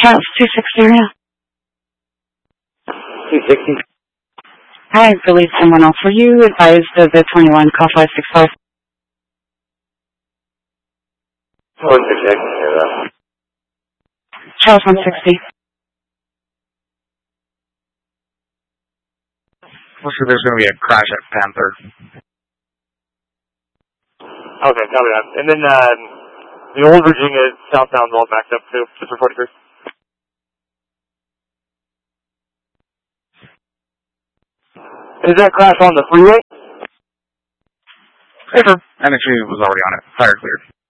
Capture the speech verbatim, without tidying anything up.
Charles, two sixty area. two sixty. I believe someone else. Were you advised of the twenty-one, call five six five? four six six, hear that. Charles, one sixty. Looks like there's going to be a crash at Panther. Okay, copy that. And then um, the old Virginia southbound's all backed up too, just for forty-three. Is that crash on the freeway? Clear. And actually, it was already on it. Fire cleared.